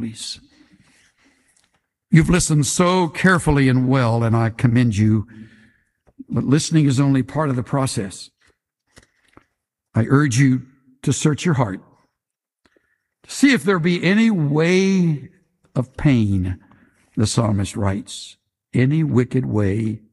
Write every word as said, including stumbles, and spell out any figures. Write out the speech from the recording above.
You've listened so carefully and well, and I commend you, but listening is only part of the process. I urge you to search your heart, to see if there be any way of pain, the psalmist writes, any wicked way